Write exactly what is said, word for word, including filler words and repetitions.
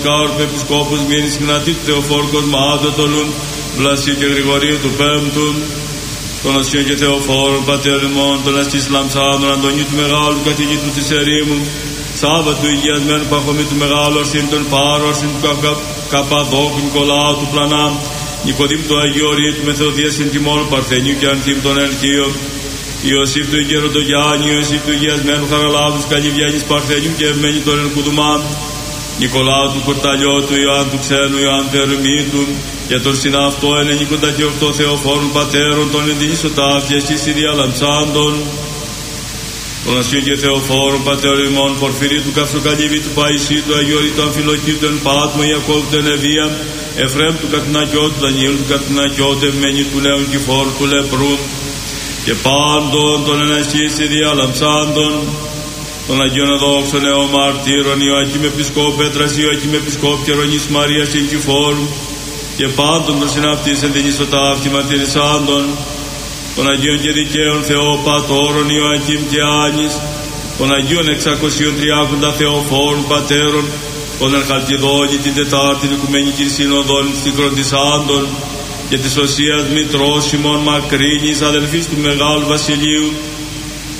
Κάρπε Επισκόπους Μήνης Γνατή του Θεοφόρου Κοσμάτωτολουν, Βλασίου και Γρηγορίου του Πέμπτου, των Ασίων και Θεοφόρων Πατέρων, των Αστής Λαμψάνων, Αντωνίου του Μεγάλου Καθηγήτου της Ερήμου, Σάββατου Υγειασμένου Παχωμή του Μεγάλου, Αρσήν των Πάρου, Αρσήν του Καπαδόκου, Νικολάου του Πλανά, Νικοδήμου του Αγίου Ορείτου, Μεθοδίας Συντιμών, Παρθενίου και Ανθίμ των Ελχείων, Ιωσήφ του Γεροντογιάννη, Ιωσήφ του Υγειασμένου Χαραλάβου, Καλυβιάνης Παρθενίου και Ευμένη των Ελκουδουμά, Νικολάου του Κορταλιώτου, Ιωάννου του Ξένου, Ιωάννου του Ερμήτου, για τον συναυτό ενενήκοντα και οκτώ Θεοφόρων Πατέρων, των ενδυνήσωταύτιας και Συριαλαμψάντων, των Ασίων και Θεοφόρων Πατέρων ημών, Πορφυρίου του Καυσοκαλύβη, του Παϊσίου, του Αγιορείτου, του Αμφιλοκίου, του Ενπάτμου, Ιακώβου, του Ενεβία, Εφραίμ του Κατουνακιώτου, του Δανιήλου του Κατουνακιώτου, Ευμένη του Λέων Κυφόρου, του Λεπρού, και πάντων των ενασχύς Συριαλαμψάντων, των Αγίων Αδόξων Νεομαρτύρων, Ιωακήμ Επισκόπου Πέτρας, Ιωακήμ Επισκόπου Κερονής Μαρίας Εγκυφόρου, και πάντων των συναυτής ενδυνήσωτα μαρτυρισάντων, των Αγίων και Δικαίων Θεοπατώρων Ιωακήμ και Άνης, των Αγίων εξακοσίων τριάκοντα Θεοφόρων Πατέρων, των Ερχαλκιδόνη την Τετάρτη Οικουμενική Σύνοδον Στιγροντισάντων, και της Οσίας Μητρός Σιμών Μακρύνης, αδελφής του Μεγάλου Βασιλείου,